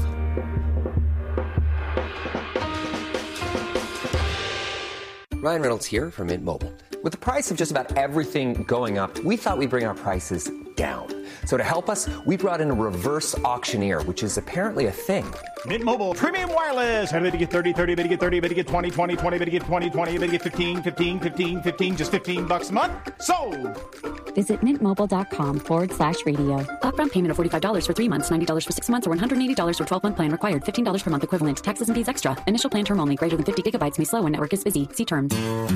Ryan Reynolds here from Mint Mobile. With the price of just about everything going up, we thought we'd bring our prices down. So to help us, we brought in a reverse auctioneer, which is apparently a thing. Mint Mobile Premium Wireless. How to get thirty, thirty, how to get thirty, how to get twenty, twenty, twenty, how to get twenty, twenty, how to get fifteen, fifteen, fifteen, fifteen, just fifteen bucks a month? Sold! Visit mintmobile.com forward slash radio. Upfront payment of forty-five dollars for three months, ninety dollars for six months, or one hundred eighty dollars for twelve-month plan required. fifteen dollars per month equivalent. Taxes and fees extra. Initial plan term only. Greater than fifty gigabytes may slow when network is busy. See terms.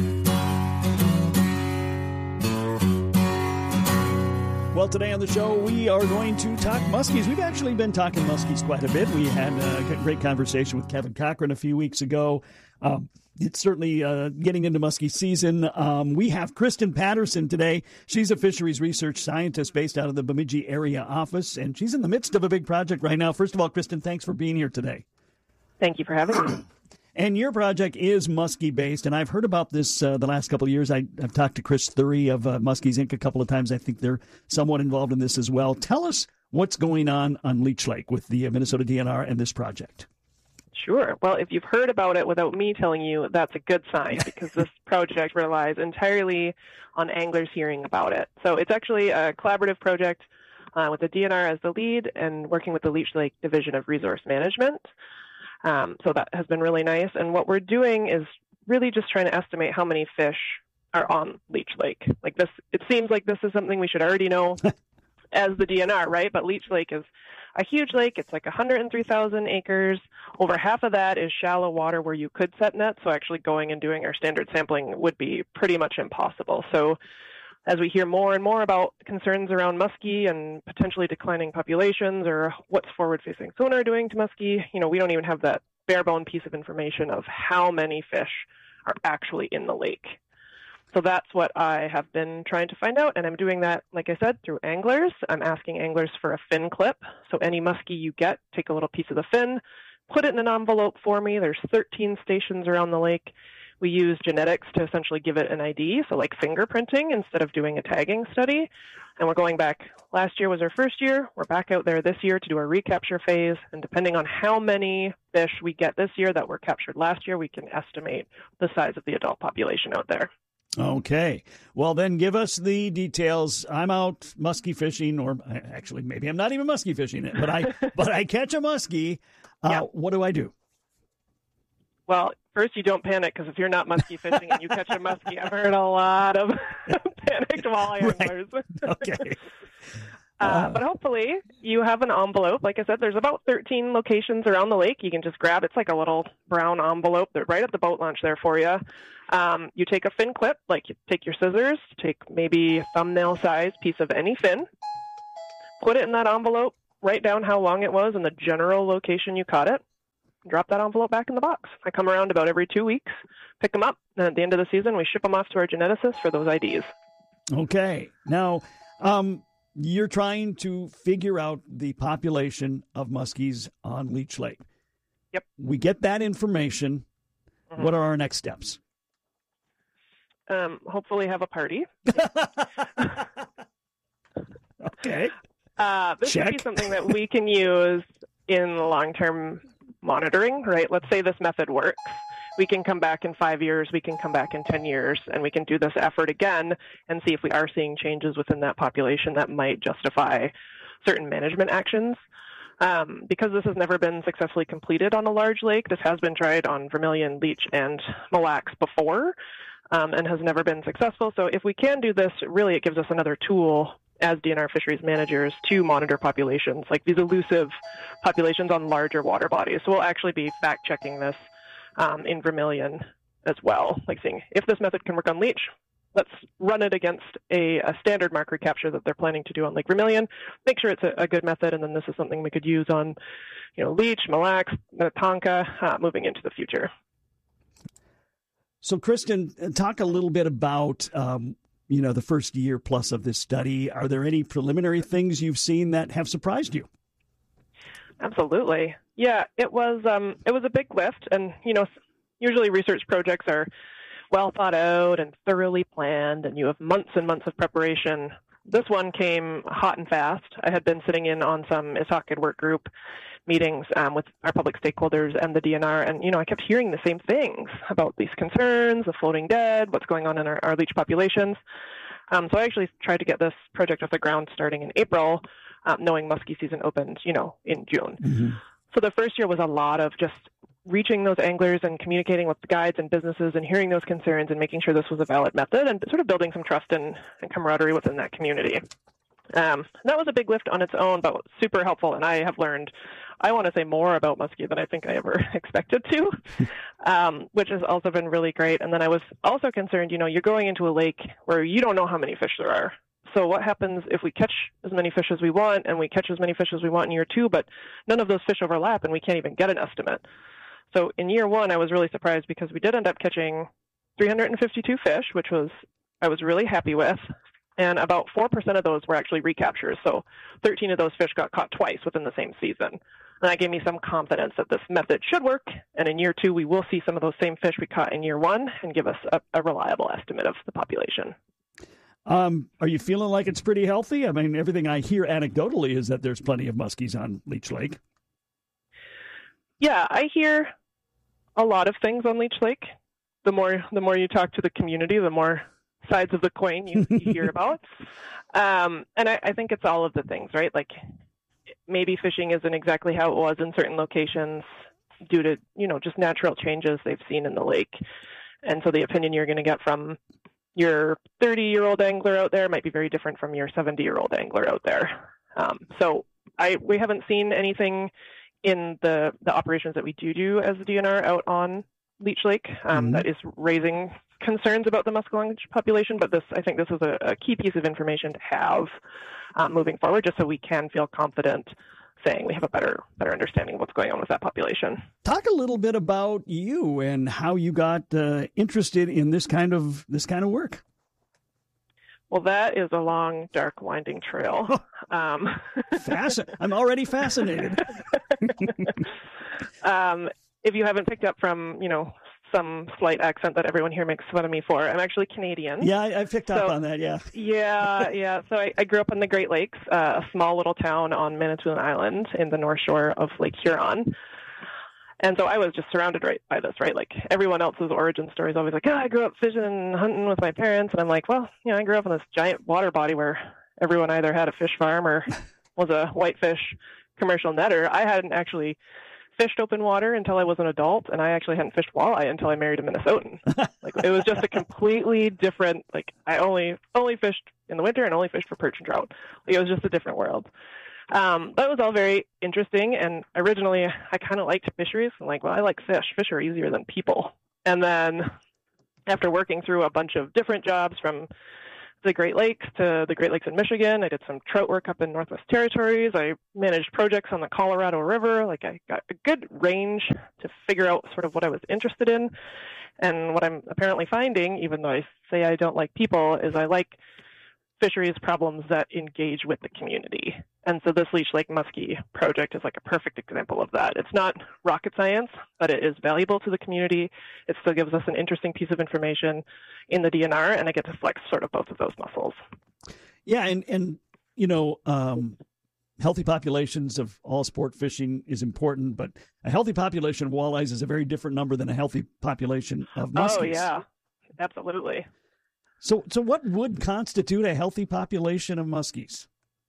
Well, today on the show, we are going to talk muskies. We've actually been talking muskies quite a bit. We had a great conversation with Kevin Cochran a few weeks ago. Um, it's certainly uh, getting into muskie season. Um, we have Kristen Patterson today. She's a fisheries research scientist based out of the Bemidji area office, and she's in the midst of a big project right now. First of all, Kristen, thanks for being here today. Thank you for having me. And your project is muskie-based, and I've heard about this uh, the last couple of years. I, I've talked to Chris Thury of uh, Muskies Incorporated a couple of times. I think they're somewhat involved in this as well. Tell us what's going on on Leech Lake with the Minnesota D N R and this project. Sure. Well, if you've heard about it without me telling you, that's a good sign because this project relies entirely on anglers hearing about it. So it's actually a collaborative project uh, with the D N R as the lead and working with the Leech Lake Division of Resource Management. Um, so that has been really nice. And what we're doing is really just trying to estimate how many fish are on Leech Lake. Like this, it seems like this is something we should already know as the D N R, right? But Leech Lake is a huge lake. It's like one hundred three thousand acres. Over half of that is shallow water where you could set nets. So actually going and doing our standard sampling would be pretty much impossible. So as we hear more and more about concerns around muskie and potentially declining populations or what's forward-facing sonar doing to muskie, you know, we don't even have that bare-bone piece of information of how many fish are actually in the lake. So that's what I have been trying to find out, and I'm doing that, like I said, through anglers. I'm asking anglers for a fin clip. So any muskie you get, take a little piece of the fin, put it in an envelope for me. There's thirteen stations around the lake. We use genetics to essentially give it an I D, so like fingerprinting instead of doing a tagging study. And we're going back. Last year was our first year. We're back out there this year to do a recapture phase. And depending on how many fish we get this year that were captured last year, we can estimate the size of the adult population out there. Okay. Well, then give us the details. I'm out muskie fishing, or actually maybe I'm not even muskie fishing it, but I but I catch a muskie. Uh, yeah. What do I do? Well, first, you don't panic, because if you're not muskie fishing and you catch a muskie, I've heard a lot of panicked walleye anglers. Right. Okay. Uh, but hopefully you have an envelope. Like I said, there's about thirteen locations around the lake. You can just grab. It's like a little brown envelope. They're right at the boat launch there for you. Um, you take a fin clip, like you take your scissors, take maybe a thumbnail-sized piece of any fin, put it in that envelope, write down how long it was and the general location you caught it, drop that envelope back in the box. I come around about every two weeks, pick them up, and at the end of the season, we ship them off to our geneticists for those I Ds. Okay. Now, um, you're trying to figure out the population of muskies on Leech Lake. Yep. We get that information. Mm-hmm. What are our next steps? Um, hopefully have a party. Okay. Uh, this Check. would be something that we can use in long-term monitoring, right? Let's say this method works. We can come back in five years, we can come back in ten years, and we can do this effort again and see if we are seeing changes within that population that might justify certain management actions. Um, because this has never been successfully completed on a large lake, this has been tried on vermilion, leech, and Mille Lacs before, um, and has never been successful. So if we can do this, really it gives us another tool as D N R fisheries managers to monitor populations, like these elusive populations on larger water bodies. So we'll actually be fact-checking this um, in vermilion as well, like seeing if this method can work on leech, let's run it against a, a standard mark recapture that they're planning to do on Lake Vermilion, make sure it's a, a good method, and then this is something we could use on, you know, leech, Mille Lacs, Minnetonka, uh, moving into the future. So, Kristen, talk a little bit about um, you know, the first year plus of this study. Are there any preliminary things you've seen that have surprised you? Absolutely. Yeah, it was um, it was a big lift. And, you know, usually research projects are well thought out and thoroughly planned, and you have months and months of preparation. This one came hot and fast. I had been sitting in on some I S O C work group meetings um, with our public stakeholders and the D N R, and, you know, I kept hearing the same things about these concerns, the floating dead, what's going on in our, our leech populations. Um, so I actually tried to get this project off the ground starting in April, um, knowing muskie season opened, you know, in June. Mm-hmm. So the first year was a lot of just reaching those anglers and communicating with the guides and businesses and hearing those concerns and making sure this was a valid method and sort of building some trust and, and camaraderie within that community. Um, that was a big lift on its own, but super helpful. And I have learned, I want to say more about muskie than I think I ever expected to, um, which has also been really great. And then I was also concerned, you know, you're going into a lake where you don't know how many fish there are. So what happens if we catch as many fish as we want and we catch as many fish as we want in year two, but none of those fish overlap and we can't even get an estimate? So in year one, I was really surprised because we did end up catching three hundred fifty-two fish, which was I was really happy with. And about four percent of those were actually recaptures. So thirteen of those fish got caught twice within the same season. And that gave me some confidence that this method should work. And in year two, we will see some of those same fish we caught in year one and give us a, a reliable estimate of the population. Um, are you feeling like it's pretty healthy? I mean, everything I hear anecdotally is that there's plenty of muskies on Leech Lake. Yeah, I hear a lot of things on Leech Lake. The more the more you talk to the community, the more sides of the coin you, you hear about. Um, and I, I think it's all of the things, right? Like maybe fishing isn't exactly how it was in certain locations due to, you know, just natural changes they've seen in the lake. And so the opinion you're going to get from your thirty-year-old angler out there might be very different from your seventy-year-old angler out there. Um, so I we haven't seen anything in the, the operations that we do do as the D N R out on Leech Lake um, mm-hmm. that is raising concerns about the muskellunge population, but this I think this is a, a key piece of information to have uh, moving forward, just so we can feel confident saying we have a better better understanding of what's going on with that population. Talk a little bit about you and how you got uh, interested in this kind of this kind of work. Well, that is a long, dark, winding trail. Um, Fascin- I'm already fascinated. um, if you haven't picked up from, you know, some slight accent that everyone here makes fun of me for, I'm actually Canadian. Yeah, I, I picked so, up on that, yeah. yeah, yeah. So I, I grew up on the Great Lakes, uh, a small little town on Manitoulin Island in the North Shore of Lake Huron. And so I was just surrounded right by this, right? Like everyone else's origin story is always like, oh, I grew up fishing and hunting with my parents. And I'm like, well, you know, I grew up in this giant water body where everyone either had a fish farm or was a whitefish commercial netter. I hadn't actually fished open water until I was an adult, and I actually hadn't fished walleye until I married a Minnesotan. Like, it was just a completely different, like, I only only fished in the winter and only fished for perch and trout. Like, it was just a different world. Um, that was all very interesting, and originally I kind of liked fisheries. I'm like, well, I like fish. Fish are easier than people. And then after working through a bunch of different jobs from the Great Lakes to the Great Lakes in Michigan. I did some trout work up in Northwest Territories. I managed projects on the Colorado River. Like, I got a good range to figure out sort of what I was interested in. And what I'm apparently finding, even though I say I don't like people, is I like fisheries problems that engage with the community. And so this Leech Lake Muskie project is like a perfect example of that. It's not rocket science, but it is valuable to the community. It still gives us an interesting piece of information in the D N R, and I get to flex sort of both of those muscles. Yeah, and, and you know, um, healthy populations of all sport fishing is important, but a healthy population of walleyes is a very different number than a healthy population of muskies. Oh, yeah, absolutely. So, so what would constitute a healthy population of muskies?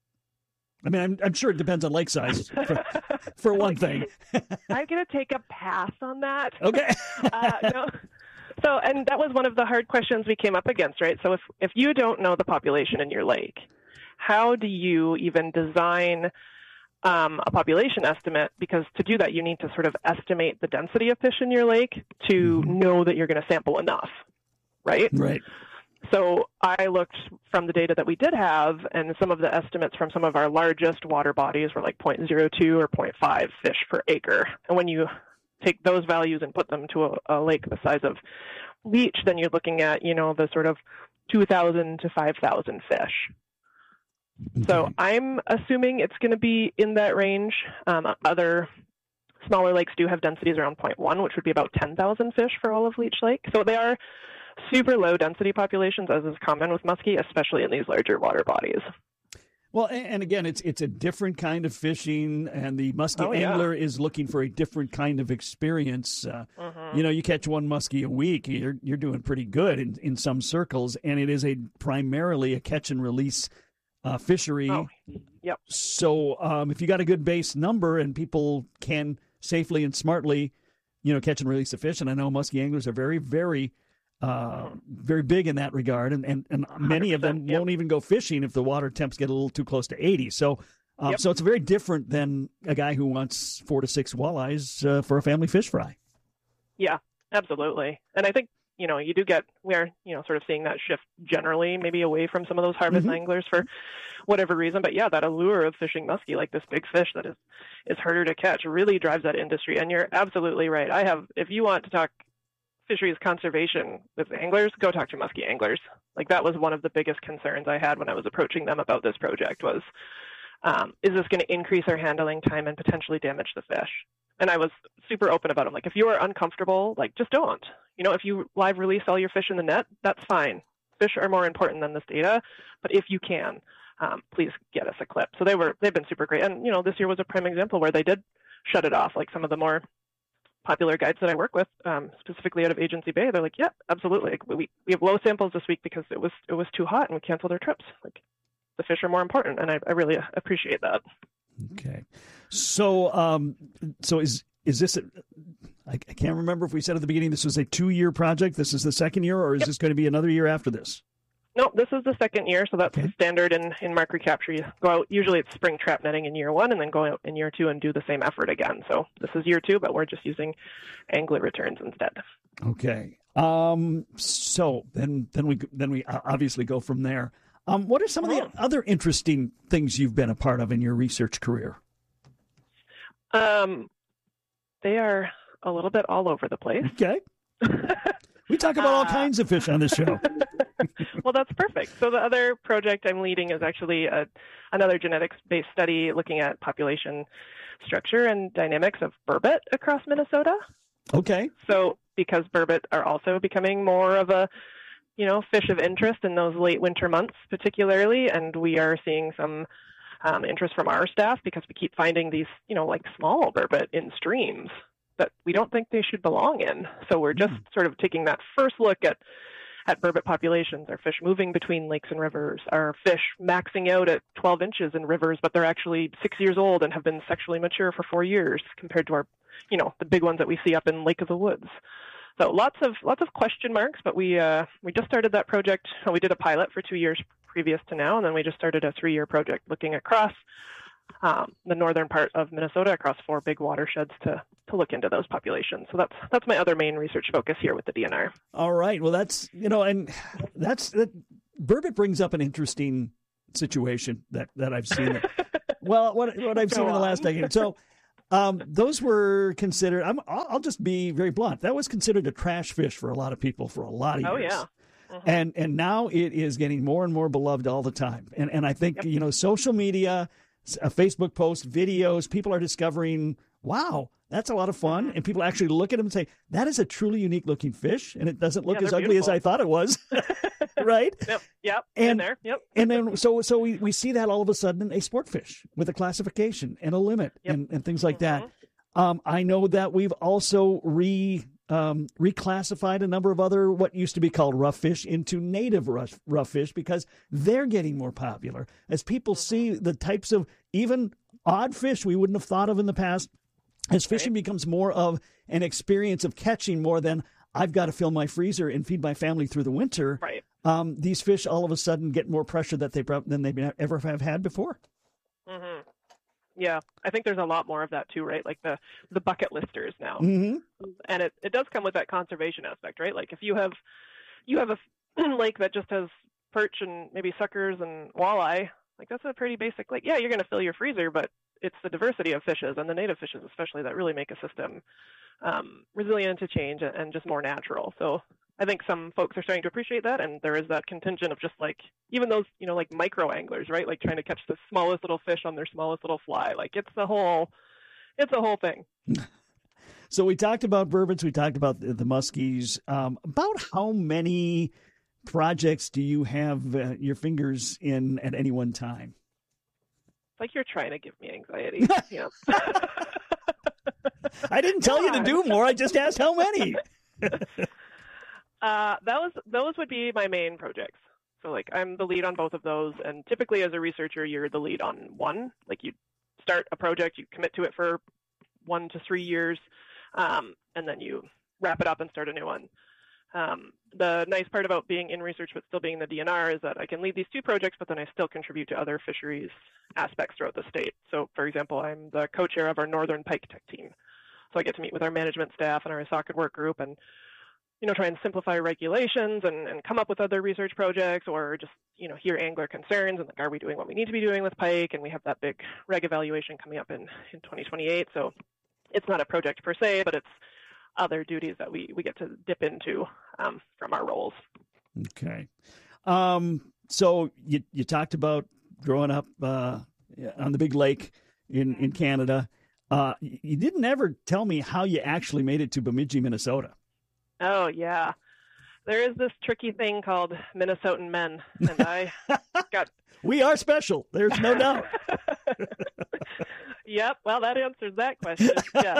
I mean, I'm, I'm sure it depends on lake size, for, for one thing. I'm going to take a pass on that. Okay. uh, no. So, and that was one of the hard questions we came up against, right? So if, if you don't know the population in your lake, how do you even design um, a population estimate? Because to do that, you need to sort of estimate the density of fish in your lake to mm-hmm. know that you're going to sample enough, right? Right. So I looked from the data that we did have, and some of the estimates from some of our largest water bodies were like zero point zero two or zero point five fish per acre. And when you take those values and put them to a, a lake the size of Leech, then you're looking at, you know, the sort of two thousand to five thousand fish. Okay. So I'm assuming it's going to be in that range. Um, other smaller lakes do have densities around zero point one, which would be about ten thousand fish for all of Leech Lake. So they are super low density populations, as is common with muskie, especially in these larger water bodies. Well, and again, it's it's a different kind of fishing, and the muskie oh, yeah. angler is looking for a different kind of experience. Uh, mm-hmm. You know, you catch one muskie a week, you're you're doing pretty good in, in some circles, and it is a primarily a catch and release uh, fishery. Oh, yep. So um, if you got a good base number and people can safely and smartly, you know, catch and release the fish, and I know muskie anglers are very, very Uh, very big in that regard, and, and, and many of them yep. won't even go fishing if the water temps get a little too close to eighty. So, um, yep. so it's very different than a guy who wants four to six walleyes uh, for a family fish fry. Yeah, absolutely. And I think, you know, you do get, we are, you know, sort of seeing that shift generally, maybe away from some of those harvest mm-hmm. anglers for whatever reason. But yeah, that allure of fishing muskie, like this big fish that is, is harder to catch, really drives that industry. And you're absolutely right. I have, if you want to talk fisheries conservation with anglers, go talk to muskie anglers. Like, that was one of the biggest concerns I had when I was approaching them about this project was, um, is this going to increase our handling time and potentially damage the fish? And I was super open about it. Like, if you are uncomfortable, like, just don't. You know, if you live release all your fish in the net, that's fine. Fish are more important than this data, but if you can, um, please get us a clip. So they were, they've been super great. And, you know, this year was a prime example where they did shut it off. Like, some of the more popular guides that I work with, um, specifically out of Agency Bay, they're like, yeah, absolutely. Like, we we have low samples this week because it was it was too hot and we canceled our trips. Like, the fish are more important, and I, I really appreciate that. Okay, so um, so is is this? A, I, I can't remember if we said at the beginning this was a two-year project. This is the second year, or is yep. this going to be another year after this? No, this is the second year, so that's okay. the standard in, in mark recapture. You go out, usually it's spring trap netting in year one, and then go out in year two and do the same effort again. So this is year two, but we're just using angler returns instead. Okay. Um, so then, then we then we obviously go from there. Um, what are some of the other interesting things you've been a part of in your research career? Um, they are a little bit all over the place. Okay. We talk about all uh, kinds of fish on this show. Well, that's perfect. So the other project I'm leading is actually a, another genetics-based study looking at population structure and dynamics of burbot across Minnesota. Okay. So because burbot are also becoming more of a, you know, fish of interest in those late winter months particularly, and we are seeing some um, interest from our staff because we keep finding these, you know, like small burbot in streams that we don't think they should belong in. So we're just mm. sort of taking that first look at at burbot populations? Are fish moving between lakes and rivers? Are fish maxing out at twelve inches in rivers, but they're actually six years old and have been sexually mature for four years compared to our, you know, the big ones that we see up in Lake of the Woods? So lots of lots of question marks, but we uh, we just started that project. We did a pilot for two years previous to now, and then we just started a three-year project looking across um, the northern part of Minnesota, across four big watersheds to to look into those populations. So that's that's my other main research focus here with the D N R. All right. Well, that's, you know, and that's that. Burbot brings up an interesting situation that, that I've seen. well, what what I've seen in the last decade. So. Um, those were considered, I'm, I'll, I'll just be very blunt, that was considered a trash fish for a lot of people for a lot of years. Oh, yeah. Mm-hmm. And and now it is getting more and more beloved all the time. And and I think, yep. you know, social media, a Facebook post, videos, people are discovering, wow, that's a lot of fun. And people actually look at them and say, that is a truly unique looking fish. And it doesn't look yeah, as ugly beautiful. as I thought it was. Right? Yep. Yep. And in there. Yep. And then so so we, we see that all of a sudden a sport fish with a classification and a limit yep. and, and things like mm-hmm. that. Um, I know that we've also re um, reclassified a number of other what used to be called rough fish into native rough, rough fish because they're getting more popular as people mm-hmm. see the types of even odd fish we wouldn't have thought of in the past. As fishing right. becomes more of an experience of catching more than I've got to fill my freezer and feed my family through the winter. Right. Um, these fish all of a sudden get more pressure that they than they ever have had before. Mm-hmm. Yeah, I think there's a lot more of that too, right? Like the, the bucket listers now, mm-hmm. and it, it does come with that conservation aspect, right? Like if you have you have a lake that just has perch and maybe suckers and walleye, like that's a pretty basic lake. Yeah, you're going to fill your freezer, but it's the diversity of fishes and the native fishes especially that really make a system um, resilient to change and just more natural. So I think some folks are starting to appreciate that, and there is that contingent of just like even those, you know, like micro anglers, right? Like trying to catch the smallest little fish on their smallest little fly. Like it's the whole, it's a whole thing. So we talked about burbots, we talked about the, the muskies. Um, about how many projects do you have uh, your fingers in at any one time? It's like you're trying to give me anxiety. Yeah. I didn't tell you to do more. I just asked how many. Uh, that was those would be my main projects. So like I'm the lead on both of those, and typically as a researcher, you're the lead on one. Like you start a project, you commit to it for one to three years, um, and then you wrap it up and start a new one. Um, the nice part about being in research but still being the D N R is that I can lead these two projects, but then I still contribute to other fisheries aspects throughout the state. So for example, I'm the co-chair of our Northern Pike Tech team. So I get to meet with our management staff and our socket work group and you know, try and simplify regulations and, and come up with other research projects or just, you know, hear angler concerns and like, are we doing what we need to be doing with pike? And we have that big reg evaluation coming up in, in twenty twenty-eight. So it's not a project per se, but it's other duties that we, we get to dip into um, from our roles. Okay. Um, so you, you talked about growing up uh, on the big lake in, in Canada. Uh, you didn't ever tell me how you actually made it to Bemidji, Minnesota. Oh, yeah. There is this tricky thing called Minnesotan men, and I got... We are special. There's no doubt. Yep. Well, that answers that question. Yeah.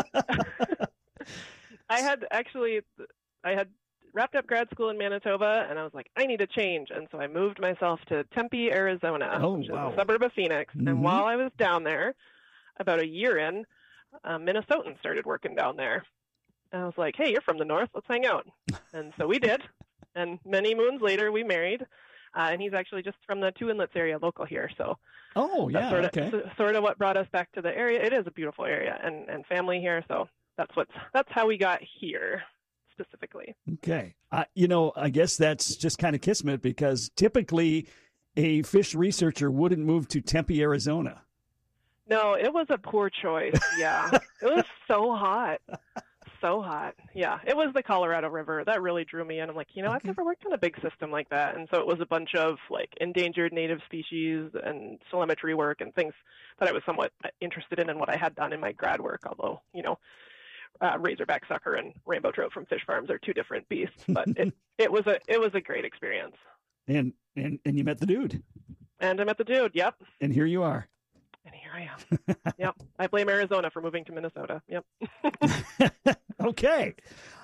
I had actually, I had wrapped up grad school in Manitoba, and I was like, I need a change. And so I moved myself to Tempe, Arizona, oh, which wow. is a suburb of Phoenix. Mm-hmm. And while I was down there, about a year in, uh, Minnesotans started working down there. And I was like, hey, you're from the north. Let's hang out. And so we did. And many moons later, we married. Uh, and he's actually just from the Two Inlets area, local here. So oh, yeah, that's sort of, okay. sort of what brought us back to the area. It is a beautiful area and, and family here. So that's what's that's how we got here specifically. Okay. Uh, you know, I guess that's just kind of kismet because typically a fish researcher wouldn't move to Tempe, Arizona. No, it was a poor choice. Yeah. It was so hot. So hot. Yeah. It was the Colorado River. That really drew me in. I'm like, you know, okay. I've never worked on a big system like that. And so it was a bunch of like endangered native species and telemetry work and things that I was somewhat interested in and what I had done in my grad work, although, you know, uh, razorback sucker and rainbow trout from fish farms are two different beasts. But it, it was a it was a great experience. And, and and you met the dude. And I met the dude, yep. And here you are. And here I am. Yep. I blame Arizona for moving to Minnesota. Yep. Okay.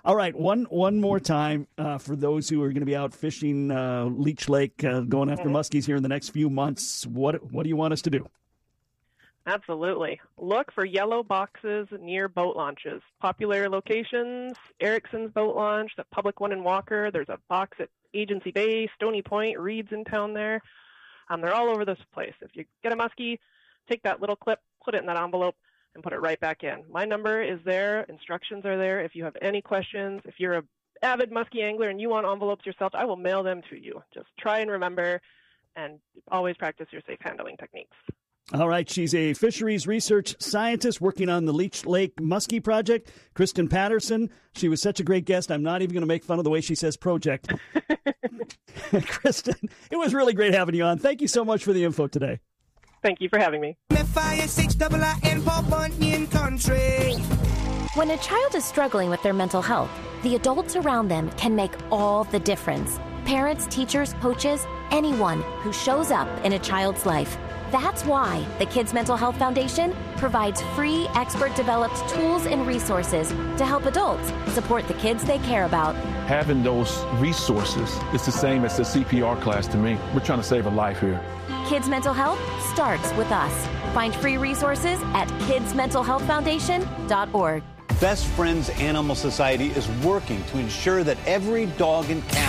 All right, one one more time uh, for those who are going to be out fishing uh, Leech Lake, uh, going after Mm-hmm. muskies here in the next few months. What what do you want us to do? Absolutely. Look for yellow boxes near boat launches. Popular locations, Erickson's boat launch, the public one in Walker. There's a box at Agency Bay, Stony Point, Reed's in town there. Um, they're all over this place. If you get a muskie, take that little clip, put it in that envelope, and put it right back in. My number is there. Instructions are there. If you have any questions, if you're an avid muskie angler and you want envelopes yourself, I will mail them to you. Just try and remember and always practice your safe handling techniques. All right, she's a fisheries research scientist working on the Leech Lake Muskie Project. Kristen Patterson, she was such a great guest. I'm not even going to make fun of the way she says project. Kristen, it was really great having you on. Thank you so much for the info today. Thank you for having me. When a child is struggling with their mental health, the adults around them can make all the difference. Parents, teachers, coaches, anyone who shows up in a child's life. That's why the Kids Mental Health Foundation provides free, expert-developed tools and resources to help adults support the kids they care about. Having those resources is the same as the C P R class to me. We're trying to save a life here. Kids Mental Health starts with us. Find free resources at kids mental health foundation dot org. Best Friends Animal Society is working to ensure that every dog and cat